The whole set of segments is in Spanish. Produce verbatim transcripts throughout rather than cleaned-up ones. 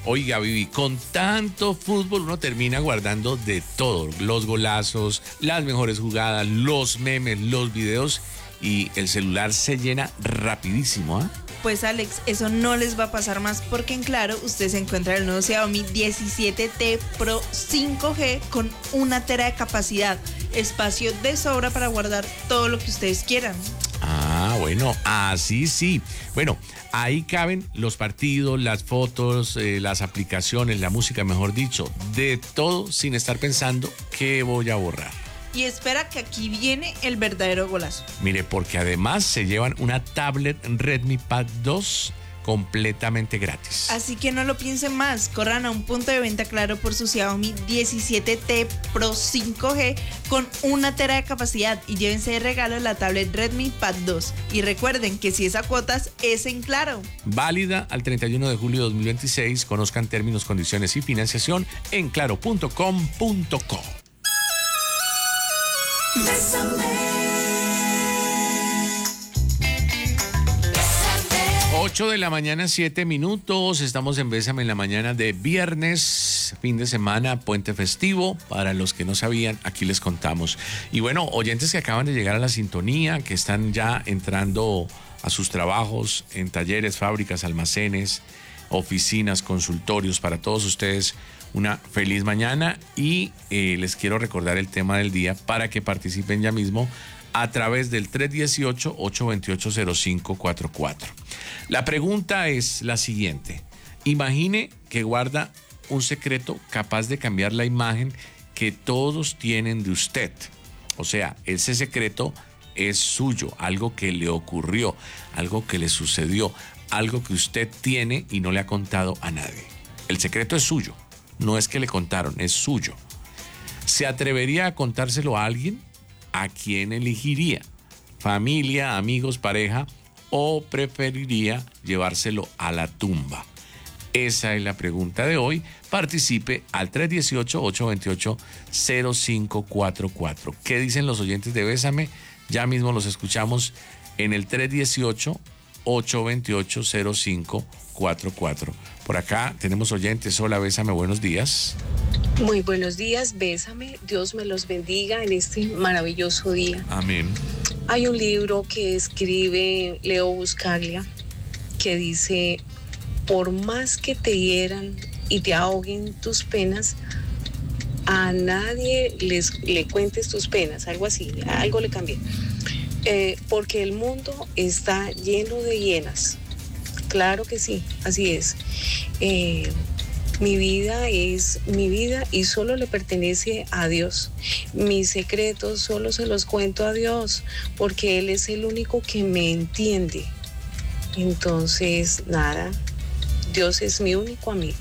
Oiga, Vivi, con tanto fútbol uno termina guardando de todo. Los golazos, las mejores jugadas, los memes, los videos y el celular se llena rapidísimo, ¿ah? ¿eh? Pues Alex, eso no les va a pasar más porque en Claro usted se encuentra el nuevo Xiaomi diecisiete T Pro cinco G con una tera de capacidad, espacio de sobra para guardar todo lo que ustedes quieran. Ah, bueno, así sí. Bueno, ahí caben los partidos, las fotos, eh, las aplicaciones, la música, mejor dicho, de todo sin estar pensando qué voy a borrar. Y espera que aquí viene el verdadero golazo. Mire, porque además se llevan una tablet Redmi Pad dos completamente gratis. Así que no lo piensen más, corran a un punto de venta Claro por su Xiaomi diecisiete T Pro cinco G con una tera de capacidad y llévense de regalo la tablet Redmi Pad dos. Y recuerden que si es a cuotas, es en Claro. Válida al treinta y uno de julio de dos mil veintiséis. Conozcan términos, condiciones y financiación en claro punto com punto co. ocho de la mañana, siete minutos. Estamos en Bésame en la mañana de viernes, fin de semana, puente festivo. Para los que no sabían, aquí les contamos. Y bueno, oyentes que acaban de llegar a la sintonía, que están ya entrando a sus trabajos en talleres, fábricas, almacenes, oficinas, consultorios, para todos ustedes una feliz mañana y eh, les quiero recordar el tema del día para que participen ya mismo a través del tres uno ocho, ocho dos ocho, cero cinco cuatro cuatro. La pregunta es la siguiente: imagine que guarda un secreto capaz de cambiar la imagen que todos tienen de usted. O sea, ese secreto es suyo, algo que le ocurrió, algo que le sucedió, algo que usted tiene y no le ha contado a nadie. El secreto es suyo. No es que le contaron, es suyo. ¿Se atrevería a contárselo a alguien? ¿A quién elegiría? ¿Familia, amigos, pareja? ¿O preferiría llevárselo a la tumba? Esa es la pregunta de hoy. Participe al tres uno ocho, ocho dos ocho, cero cinco cuatro cuatro. ¿Qué dicen los oyentes de Bésame? Ya mismo los escuchamos en el tres uno ocho, ocho dos ocho, cero cinco cuatro cuatro. Por acá tenemos oyentes. Hola, Bésame, buenos días. Muy buenos días, Bésame. Dios me los bendiga en este maravilloso día. Amén. Hay un libro que escribe Leo Buscaglia que dice: por más que te hieran y te ahoguen tus penas, a nadie les, le cuentes tus penas, algo así, algo le cambié. Eh, porque el mundo está lleno de hienas. Claro que sí, así es. Eh, mi vida es mi vida y solo le pertenece a Dios. Mis secretos solo se los cuento a Dios, porque Él es el único que me entiende. Entonces, nada, Dios es mi único amigo.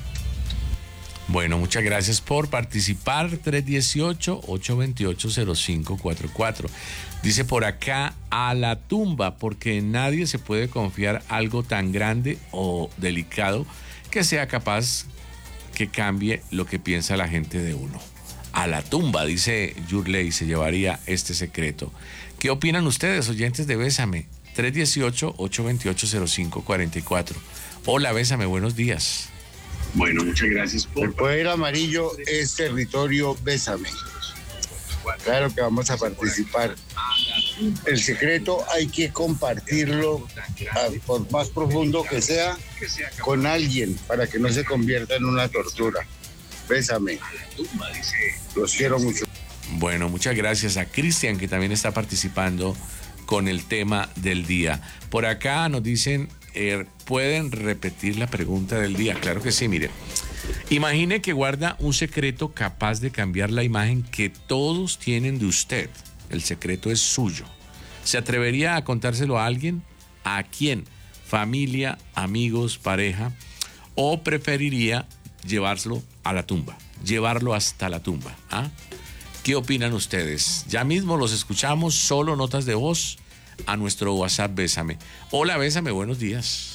Bueno, muchas gracias por participar. tres uno ocho, ocho dos ocho, cero cinco cuatro cuatro. Dice por acá: a la tumba, porque nadie se puede confiar algo tan grande o delicado que sea capaz que cambie lo que piensa la gente de uno. A la tumba, dice Yurley, se llevaría este secreto. ¿Qué opinan ustedes, oyentes de Bésame? tres uno ocho, ocho dos ocho, cero cinco cuatro cuatro. Hola, Bésame, buenos días. Bueno, muchas gracias por... El poder amarillo es territorio Bésame. Claro que vamos a participar. El secreto hay que compartirlo, a, por más profundo que sea, con alguien para que no se convierta en una tortura. Bésame. Los quiero mucho. Bueno, muchas gracias a Cristian, que también está participando con el tema del día. Por acá nos dicen, eh, ¿pueden repetir la pregunta del día? Claro que sí, mire. Imagine que guarda un secreto capaz de cambiar la imagen que todos tienen de usted. El secreto es suyo. ¿Se atrevería a contárselo a alguien? ¿A quién? ¿Familia, amigos, pareja? ¿O preferiría llevárselo a la tumba? Llevarlo hasta la tumba. ¿Ah? ¿Qué opinan ustedes? Ya mismo los escuchamos, solo notas de voz a nuestro WhatsApp Bésame. Hola, Bésame, buenos días.